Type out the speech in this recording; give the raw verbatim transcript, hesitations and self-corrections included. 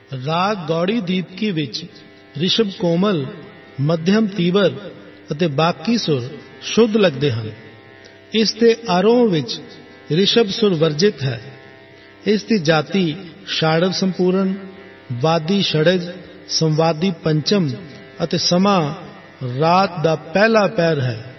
ਰਾਗ ਗੌੜੀ ਦੀਪਕੀ ਵਿੱਚ ਰਿਸ਼ਭ ਕੋਮਲ, ਮੱਧਮ ਤੀਬਰ ਅਤੇ ਬਾਕੀ ਸੁਰ ਸ਼ੁੱਧ ਲੱਗਦੇ ਹਨ। ਇਸ ਦੇ ਆਰੋਹ ਵਿੱਚ ਰਿਸ਼ਭ ਸੁਰ ਵਰਜਿਤ ਹੈ। ਇਸ ਦੀ ਜਾਤੀ ਸ਼ਾੜਵ ਸੰਪੂਰਨ, ਵਾਦੀ षड्ज, ਸੰਵਾਦੀ ਪੰਚਮ ਅਤੇ ਸਮਾਂ ਰਾਤ ਦਾ ਪਹਿਲਾ ਪਹਿਰ ਹੈ।